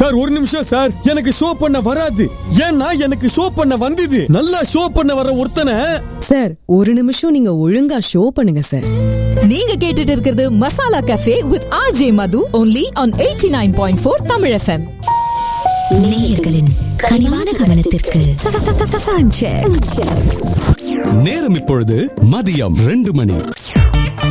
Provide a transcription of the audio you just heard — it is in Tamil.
சார் ஒரு நிமிஷம் சார், எனக்கு ஷோ பண்ண வராது. ஏன்னா எனக்கு ஷோ பண்ண வந்தது. நல்லா ஷோ பண்ண வர ஒருத்தனை. சார் ஒரு நிமிஷம் நீங்க ஒழுங்கா ஷோ பண்ணுங்க சார். நீங்க கேட்டுட்டு இருக்கிறது masala cafe with RJ Madhu only on 89.4 Tamil FM. நேயர்களின் கனிவான கவனத்திற்கு நேரம் இப்பொழுது மதியம் 2 மணி.